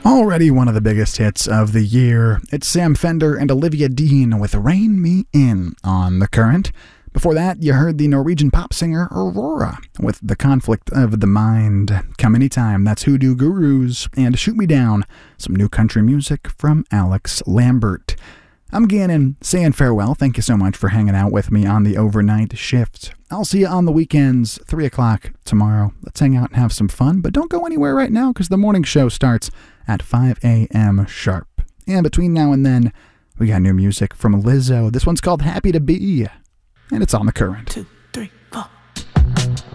Already one of the biggest hits of the year. It's Sam Fender and Olivia Dean with Rein Me In on The Current. Before that, you heard the Norwegian pop singer Aurora with The Conflict of the Mind. Come Anytime, that's Hoodoo Gurus. And Shoot Me Down, some new country music from Alex Lambert. I'm Gannon, saying farewell. Thank you so much for hanging out with me on the overnight shift. I'll see you on the weekends, 3 o'clock tomorrow. Let's hang out and have some fun, but don't go anywhere right now because the morning show starts at 5 a.m. sharp. And between now and then, we got new music from Lizzo. This one's called Happy to Be, and it's on The Current. 2, 3, 4.